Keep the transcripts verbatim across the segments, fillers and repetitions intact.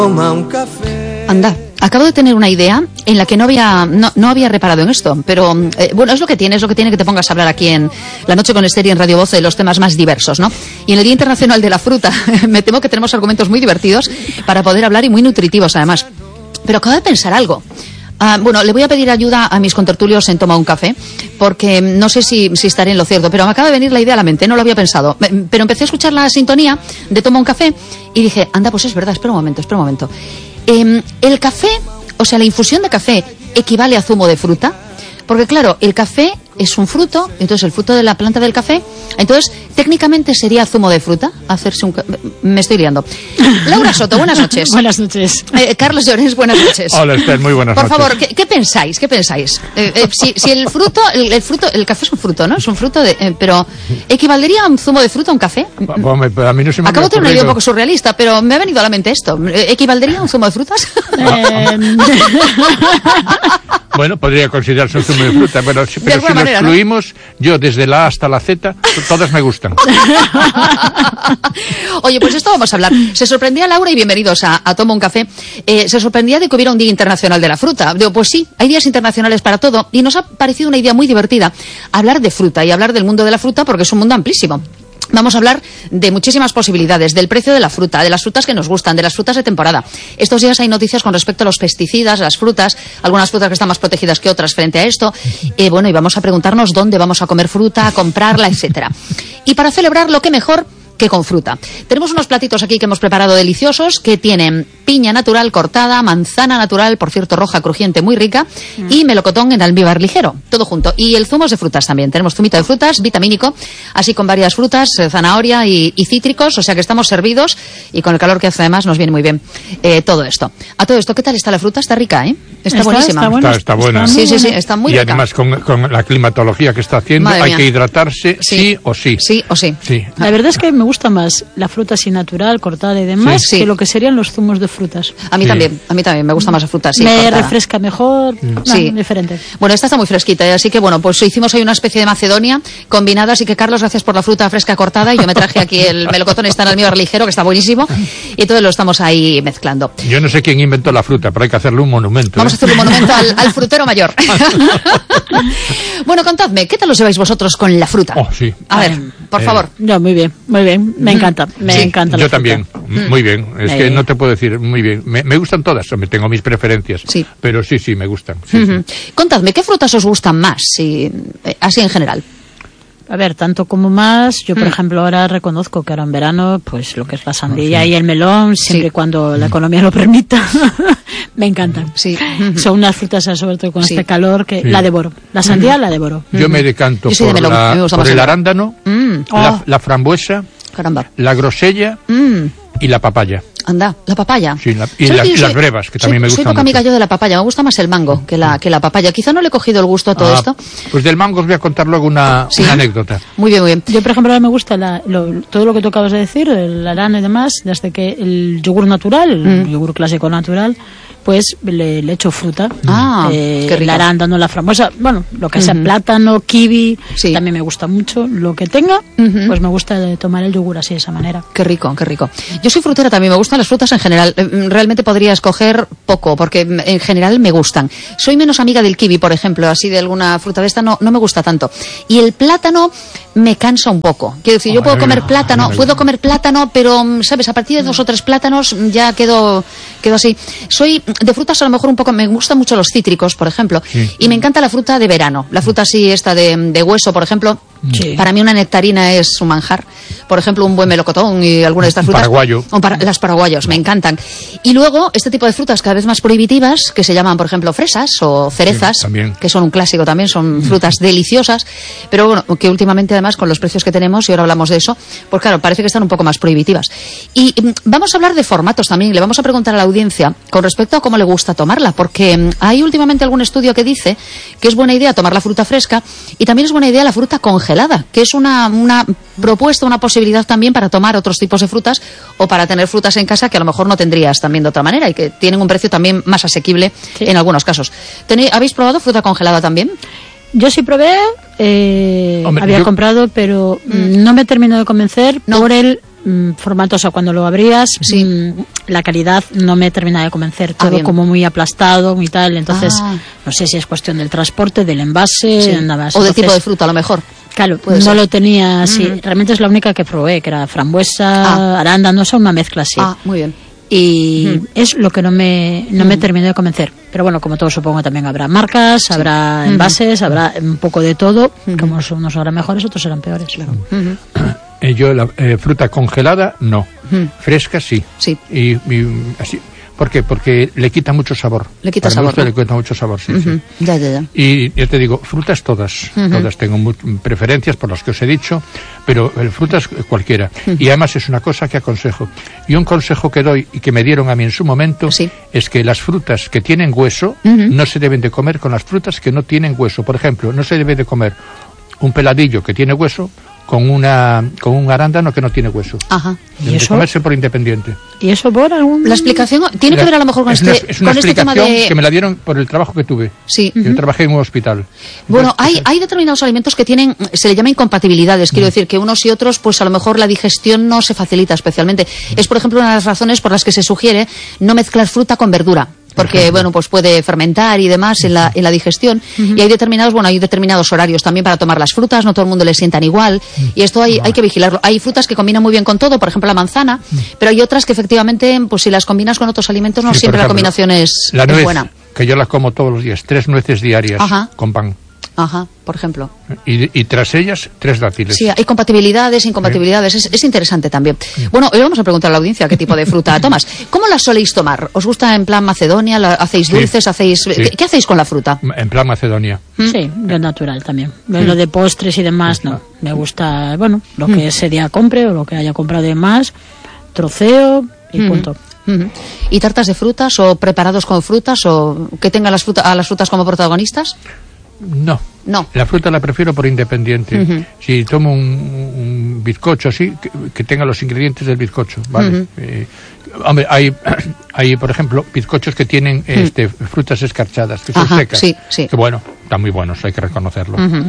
Anda, acabo de tener una idea en la que no había no, no había reparado en esto, pero eh, bueno, es lo que tiene, es lo que tiene que te pongas a hablar aquí en La Noche con Esther y en Radio Voz de los temas más diversos, ¿no? Y en el Día Internacional de la Fruta me temo que tenemos argumentos muy divertidos para poder hablar y muy nutritivos además. Pero acabo de pensar algo. Uh, bueno, le voy a pedir ayuda a mis contertulios en Toma un Café, porque no sé si, si estaré en lo cierto, pero me acaba de venir la idea a la mente, no lo había pensado. Pero empecé a escuchar la sintonía de Toma un Café y dije, anda, pues es verdad, espera un momento, espera un momento. Eh, el café, o sea, la infusión de café, ¿equivale a zumo de fruta? Porque claro, el café es un fruto, entonces el fruto de la planta del café, entonces técnicamente sería zumo de fruta, hacerse un... Me estoy liando. Laura Soto, buenas noches. Buenas noches. Eh, Carlos Llorens, buenas noches. Hola, Esther, muy buenas Por noches. Por favor, ¿qué, ¿qué pensáis? ¿Qué pensáis? Eh, eh, si, si el fruto, el, el fruto, el café es un fruto, ¿no? Es un fruto de... Eh, pero, ¿equivaldría a un zumo de fruta a un café? Hombre, a mí no se me Acabo de tener una idea ocurrido. un poco surrealista, pero me ha venido a la mente esto. ¿Equivaldría a un zumo de frutas? Eh, Bueno, podría considerarse un zumo de fruta, pero, si- pero si lo manera, ¿no? excluimos, yo desde la A hasta la Z, todas me gustan. Oye, pues esto vamos a hablar. Se sorprendía Laura, y bienvenidos a, a Toma un Café, eh, se sorprendía de que hubiera un Día Internacional de la Fruta. Digo, pues sí, hay días internacionales para todo, y nos ha parecido una idea muy divertida hablar de fruta y hablar del mundo de la fruta, porque es un mundo amplísimo. Vamos a hablar de muchísimas posibilidades, del precio de la fruta, de las frutas que nos gustan, de las frutas de temporada. Estos días hay noticias con respecto a los pesticidas, las frutas, algunas frutas que están más protegidas que otras frente a esto. Eh, bueno, y vamos a preguntarnos dónde vamos a comer fruta, a comprarla, etcétera. Y para celebrarlo, qué mejor que con fruta. Tenemos unos platitos aquí que hemos preparado deliciosos, que tienen piña natural cortada, manzana natural, por cierto, roja, crujiente, muy rica, mm. y melocotón en almíbar ligero, todo junto. Y el zumo es de frutas también. Tenemos zumito de frutas, vitamínico, así con varias frutas, eh, zanahoria y, y cítricos, o sea que estamos servidos, y con el calor que hace además nos viene muy bien eh, todo esto. A todo esto, ¿qué tal está la fruta? Está rica, ¿eh? Está, está buenísima. Está, buena, está, está buena. Está sí, sí, sí, buena. está muy y rica. además con, con la climatología que está haciendo, Madre hay mía. que hidratarse sí. sí o sí. Sí o sí. sí. La verdad es que me gusta más la fruta así natural, cortada y demás, Sí. que lo que serían los zumos de frutas. A mí Sí. también, a mí también me gusta más la fruta así. me cortada. refresca mejor, Mm. no, Sí. diferente. Bueno, esta está muy fresquita, ¿eh? Así que bueno, pues hicimos ahí una especie de Macedonia combinada, así que Carlos, gracias por la fruta fresca cortada, y yo me traje aquí el melocotón está en almíbar ligero, que está buenísimo, y todo lo estamos ahí mezclando. Yo no sé quién inventó la fruta, pero hay que hacerle un monumento. Vamos a ¿eh? hacer un monumento al, al frutero mayor. Bueno, contadme, ¿qué tal os lleváis vosotros con la fruta? Oh, sí. A ver, por Eh, favor. Yo, muy bien, muy bien. Me encanta, me Sí. encanta la Yo fruta. también, muy bien. Es Eh. que no te puedo decir, muy bien. Me, me gustan todas, hombre, tengo mis preferencias. Sí. Pero sí, sí, me gustan. Sí, Ujú. sí. Contadme, ¿qué frutas os gustan más? Si, eh, así en general. A ver, tanto como más, yo por Mm. ejemplo ahora reconozco que ahora en verano, pues lo que es la sandía sí. y el melón, siempre Sí. y cuando la economía lo permita, me encantan. Sí. Son unas frutas, sobre todo con Sí. este calor, que Sí. la devoro. La sandía la devoro. Yo me decanto Yo soy de por, melón, a mí me la, gusta por más el el- arándano, Mm. la, Oh. la frambuesa, Caramba. la grosella Mm. y la papaya. Anda, la papaya. Sí, la- y, ¿Sabes la- que y yo las soy- brevas, que soy- también me Soy gustan poca amiga mucho. yo de la papaya, me gusta más el mango que la, que la papaya. Quizá no le he cogido el gusto a todo Ah, esto. Pues del mango os voy a contar luego una, Sí. una anécdota. Muy bien, muy bien. Yo, por ejemplo, ahora me gusta la- lo- todo lo que tú acabas de decir, el arán y demás, desde que el yogur natural, el Mm. yogur clásico natural, pues le, le echo fruta. Ah, Eh, qué rico. el arándano, la frambuesa, bueno, lo que sea, Ujú. plátano, kiwi, Sí. también me gusta mucho. Lo que tenga, Ujú. pues me gusta de tomar el yogur así, de esa manera. Qué rico, qué rico. Yo soy frutera también, me gustan las frutas en general. Eh, Realmente podría escoger poco, porque mm, en general me gustan. Soy menos amiga del kiwi, por ejemplo, así de alguna fruta de esta no, no me gusta tanto. Y el plátano me cansa un poco. Quiero decir, yo Ay, puedo a mí comer me- plátano, a mí me puedo gusta. comer plátano, pero, mm, ¿sabes? A partir de dos o tres plátanos mm, ya quedo, quedo así. Soy de frutas a lo mejor un poco, me gustan mucho los cítricos, por ejemplo, Sí. y me encanta la fruta de verano. La fruta así, esta de, de hueso, por ejemplo. Sí. Para mí una nectarina es un manjar. Por ejemplo, un buen melocotón y alguna de estas frutas. Paraguayo. O para- las paraguayos, me encantan. Y luego, este tipo de frutas cada vez más prohibitivas, que se llaman, por ejemplo, fresas o cerezas, Sí, también. que son un clásico también, son frutas deliciosas, pero bueno, que últimamente además con los precios que tenemos, y ahora hablamos de eso, pues claro, parece que están un poco más prohibitivas. Y mm, vamos a hablar de formatos también, le vamos a preguntar a la audiencia con respecto a cómo le gusta tomarla, porque mm, hay últimamente algún estudio que dice que es buena idea tomar la fruta fresca, y también es buena idea la fruta congelada, que es una, una propuesta, una posibilidad también para tomar otros tipos de frutas o para tener frutas en casa que a lo mejor no tendrías también de otra manera y que tienen un precio también más asequible Sí. en algunos casos. ¿Tenéis- ¿Habéis probado fruta congelada también? Yo sí probé, eh, Hombre, había yo- comprado, pero mm, no me terminó de convencer No. por el mm, formatosa cuando lo abrías, Sí. mm, la calidad no me termina de convencer, Ah, todo bien. como muy aplastado y tal, entonces Ah. no sé si es cuestión del transporte, del envase, Sí. nada más. O del Entonces, tipo de fruta, a lo mejor. claro, Puede no ser. lo tenía así, Ujú. realmente es la única que probé, que era frambuesa, Ah. arándano, una mezcla así. Ah, muy bien. Y Ujú. es lo que no me no me terminó de convencer. Pero bueno, como todo, supongo también habrá marcas, habrá Ujú. envases, habrá un poco de todo, como unos serán mejores, otros serán peores. Claro. Ujú. Eh, yo la eh, fruta congelada, no. Mm. Fresca, sí. Sí. Y, y así. ¿Por qué? Porque le quita mucho sabor. Le quita Para mi sabor, gusto ¿no? Le quita mucho sabor, sí, Ujú. sí. Ya, ya, ya. Y ya te digo, frutas todas, Ujú. todas tengo mu- preferencias por las que os he dicho, pero eh, frutas eh, cualquiera. Y además es una cosa que aconsejo. Y un consejo que doy y que me dieron a mí en su momento Sí. es que las frutas que tienen hueso Ujú. no se deben de comer con las frutas que no tienen hueso. Por ejemplo, no se debe de comer un peladillo que tiene hueso con una con un arándano que no tiene hueso. Ajá. Deben ¿Y de eso? comerse por independiente. ¿Y eso por algún...? La explicación tiene que ver a lo mejor con es este, una, es una con este tema explicación de... que me la dieron por el trabajo que tuve. Sí. Yo trabajé en un hospital. Bueno, Entonces, hay, hay determinados alimentos que tienen, se le llama incompatibilidades. Quiero decir que unos y otros, pues a lo mejor la digestión no se facilita especialmente. Es, por ejemplo, una de las razones por las que se sugiere no mezclar fruta con verdura. Porque, ejemplo. bueno, pues puede fermentar y demás en la, en la digestión. Y hay determinados, bueno, hay determinados horarios también para tomar las frutas, no todo el mundo les sientan igual. Y esto hay, hay que vigilarlo. Hay frutas que combinan muy bien con todo, por ejemplo la manzana, pero hay otras que efectivamente, pues si las combinas con otros alimentos, no Sí, siempre por la ejemplo, combinación es, la es nuez, buena. que yo la como todos los días, tres nueces diarias Ajá. con pan. Ajá, por ejemplo. Y, y tras ellas, tres dátiles. Sí, hay compatibilidades, incompatibilidades, es, es interesante también. Bueno, hoy vamos a preguntar a la audiencia qué tipo de fruta tomas. ¿Cómo la soléis tomar? ¿Os gusta en plan Macedonia? ¿La hacéis Sí. dulces? hacéis Sí. ¿Qué, qué hacéis con la fruta? En plan Macedonia. Sí, lo natural también. Lo de postres y demás, no. Me gusta, bueno, lo que ese día compre o lo que haya comprado de más, troceo y punto. Ujú. ¿Y tartas de frutas o preparados con frutas o que tengan las fruta, a las frutas como protagonistas? No. No. La fruta la prefiero por independiente. Ujú. Si tomo un, un bizcocho así, que, que tenga los ingredientes del bizcocho, ¿vale? Ujú. Eh, hombre, hay, hay, por ejemplo, bizcochos que tienen este, frutas escarchadas, que son Ajá, secas. sí, sí. Que bueno, están muy buenos, hay que reconocerlo. Ujú.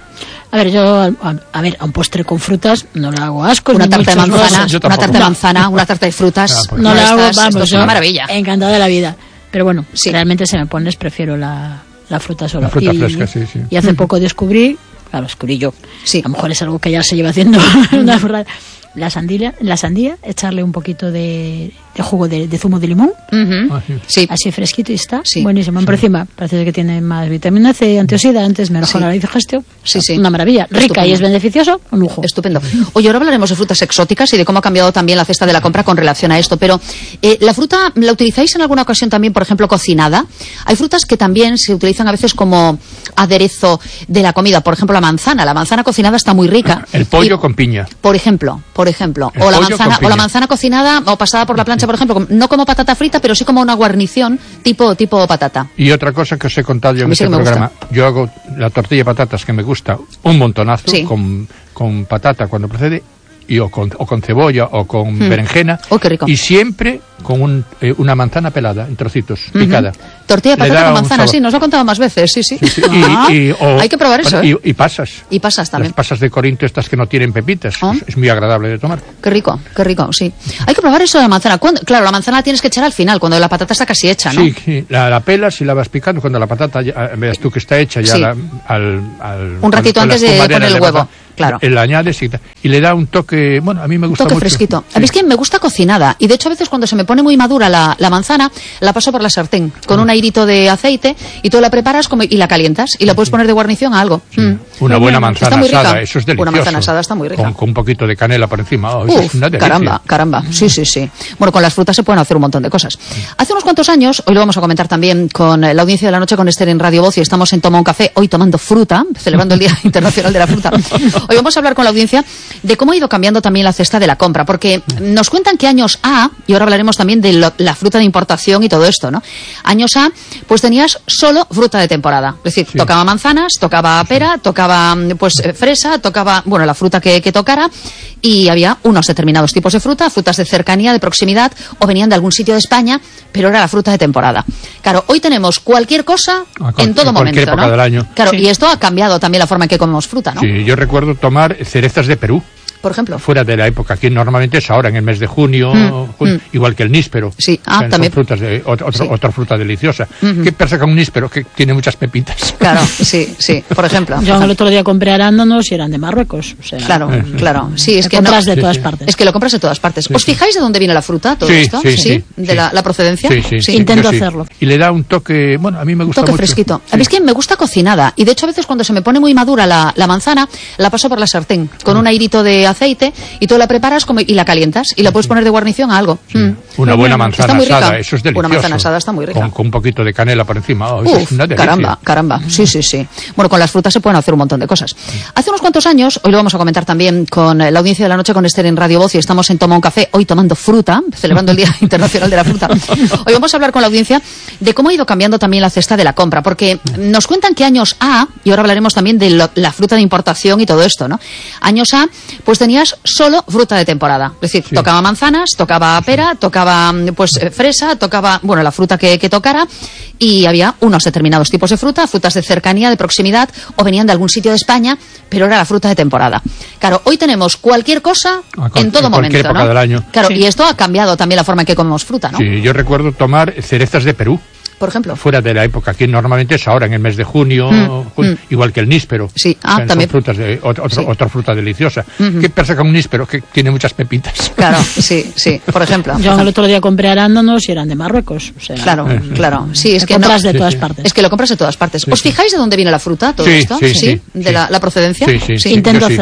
A ver, yo, a, a ver, a un postre con frutas no le hago asco. Una ni tarta de muchos manzana, gozos. Yo una tampoco. tarta de No. manzana, una tarta de frutas. Ah, pues No le hago, estas- esto vamos, es una yo maravilla. encantada de la vida. Pero bueno, Sí. realmente si me pones prefiero la, la fruta sola. La fruta y, fresca, sí, sí. Y hace poco descubrí, claro, descubrí yo, Sí. a lo mejor es algo que ya se lleva haciendo una burrada. La sandía, la sandía, echarle un poquito de, de jugo de, de zumo de limón, Ujú. Ah, sí. Sí. así fresquito y está, Sí. buenísimo. Por encima parece que tiene más vitamina C, antioxidantes, mejora Sí. la digestión. Sí, sí. Una maravilla, rica Estupendo. y es beneficioso, un lujo. Estupendo. Oye, ahora hablaremos de frutas exóticas y de cómo ha cambiado también la cesta de la compra con relación a esto, pero eh, ¿la fruta la utilizáis en alguna ocasión también, por ejemplo, cocinada? Hay frutas que también se utilizan a veces como aderezo de la comida, por ejemplo, la manzana. La manzana cocinada está muy rica. El pollo Y, con piña. por ejemplo, por ejemplo, El o la pollo manzana con o la piña. manzana cocinada o pasada por la plancha, por ejemplo, com- no como patata frita, pero sí como una guarnición tipo tipo patata. Y otra cosa que os he contado yo A en mí sí este que me programa, yo hago la tortilla de patatas que me gusta un montonazo, Sí. con, con patata cuando procede, y o con, o con cebolla o con berenjena, Oh, qué rico. y siempre con un, eh, una manzana pelada en trocitos, picada. Tortilla de Le patata da con un manzana, sabor. sí, nos lo ha contado más veces, sí, sí. Sí, sí, Ah, y- y- o- hay que probar eso, ¿eh? y, y pasas. Y pasas también. Las pasas de Corinto, estas que no tienen pepitas, Ah. es, es muy agradable de tomar. Qué rico, qué rico, sí. Hay que probar eso de la manzana. ¿Cuándo? Claro, la manzana la tienes que echar al final, cuando la patata está casi hecha, ¿no? Sí, sí, la, la pelas y la vas picando cuando la patata, ya, veas tú que está hecha, ya Sí. la- al, al- Un ratito con la antes de espumadera poner el le huevo, vas a- claro. Le añades y, ta- y le da un toque, bueno, a mí me Un gusta toque mucho. fresquito. Sí. A mí es que me gusta cocinada. Y de hecho, a veces cuando se me pone muy madura la, la manzana, la paso por la sartén con un airito de aceite y tú la preparas como, y la calientas y la puedes poner de guarnición a algo. Mm. Una buena Está manzana muy rica. asada, eso es delicioso. Una manzana asada está muy rica. Con, con un poquito de canela por encima, oh, eso Uf, es una delicia. caramba, caramba. Sí, sí, sí. Bueno, con las frutas se pueden hacer un montón de cosas. Hace unos cuantos años, hoy lo vamos a comentar también con eh, la audiencia de la noche con Esther en Radio Voz y estamos en Toma un Café, hoy tomando fruta, celebrando el Día Internacional de la Fruta. Hoy vamos a hablar con la audiencia de cómo ha ido cambiando también la cesta de la compra, porque nos cuentan que años A, y ahora hablaremos también de lo- la fruta de importación y todo esto, ¿no? Años A, pues tenías solo fruta de temporada. Es decir, Sí. tocaba manzanas, tocaba pera, tocaba pues eh, fresa, tocaba, bueno, la fruta que, que tocara, y había unos determinados tipos de fruta, frutas de cercanía, de proximidad, o venían de algún sitio de España, pero era la fruta de temporada. Claro, hoy tenemos cualquier cosa cual, en todo en momento, cualquier época ¿no? del año. Claro, Sí. y esto ha cambiado también la forma en que comemos fruta, ¿no? Sí, yo recuerdo tomar cerezas de Perú. Por ejemplo. Fuera de la época, aquí normalmente es ahora, en el mes de junio, Mm, junio mm. igual que el níspero. Sí, ah, O sea, también. Son frutas de, otro, Sí. otra fruta deliciosa. Ujú. ¿Qué pasa con un níspero? Que tiene muchas pepitas. Claro, sí, sí, por ejemplo. Yo el otro día compré arándanos y eran de Marruecos. O sea, Claro, Eh, claro. Sí, es te que no, compras de Sí, todas sí. partes. es que lo compras de todas partes. ¿Os fijáis de dónde viene la fruta, todo Sí, esto? sí, sí, ¿De sí. La, la procedencia? Sí, sí, sí. Intento yo sí. hacerlo. Y le da un toque, bueno, a mí me Un gusta toque mucho. fresquito. Sí. A mí es que me gusta cocinada. Y de hecho, a veces cuando se me pone muy madura la, la manzana, la paso por la sartén con un airito de aceite y tú la preparas como, y la calientas. Y la puedes poner de guarnición a algo. Mm. Una Muy buena bien. manzana Está muy rica. asada, eso es delicioso. Una manzana asada está muy rica. Con, con un poquito de canela por encima. Oh, eso Uf, es una delicia. caramba, caramba. Sí, sí, sí. Bueno, con las frutas se pueden hacer un montón de cosas. Hace unos cuantos años, hoy lo vamos a comentar también con eh, la audiencia de la noche con Esther en Radio Voz y estamos en Toma un Café, hoy tomando fruta, celebrando el Día Internacional de la Fruta. Hoy vamos a hablar con la audiencia de cómo ha ido cambiando también la cesta de la compra, porque nos cuentan que años A, y ahora hablaremos también de lo- la fruta de importación y todo esto, ¿no? Años A, pues tenías solo fruta de temporada. Es decir, Sí. tocaba manzanas, tocaba pera, tocaba pues eh, fresa, tocaba, bueno, la fruta que, que tocara, y había unos determinados tipos de fruta, frutas de cercanía, de proximidad, o venían de algún sitio de España, pero era la fruta de temporada. Claro, hoy tenemos cualquier cosa A cual- en todo en cualquier momento, época ¿no? del año. Claro, Sí. y esto ha cambiado también la forma en que comemos fruta, ¿no? Sí, yo recuerdo tomar cerezas de Perú. Por ejemplo. Fuera de la época, aquí normalmente es ahora, en el mes de junio, Mm, junio, mm. igual que el níspero. Sí, ah, O sea, también. Son frutas de, ot- otro- Sí. otra fruta deliciosa. Ujú. ¿Qué pasa con un níspero? Que tiene muchas pepitas. Claro, sí, sí, por ejemplo. Yo el otro día compré arándanos y eran de Marruecos. O sea, Claro, Eh, claro. Sí, es te que no, compras de Sí, todas sí. partes. es que lo compras de todas partes. ¿Os fijáis de dónde viene la fruta, todo Sí, esto? sí, sí, ¿De sí. La, la procedencia? Sí, sí, sí. Intento yo sí.